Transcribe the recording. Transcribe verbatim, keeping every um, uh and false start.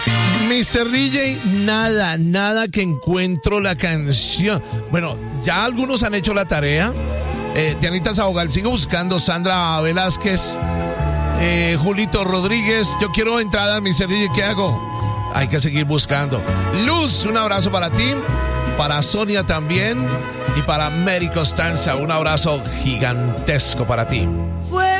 mister D J, nada, nada que encuentro la canción. Bueno, ya algunos han hecho la tarea. Eh, Dianita Sabogal sigue buscando. Sandra Velázquez, eh, Julito Rodríguez. Yo quiero entrada, mister D J, ¿qué hago? Hay que seguir buscando. Luz, un abrazo para ti, para Sonia también y para Mary Costanza. Un abrazo gigantesco para ti.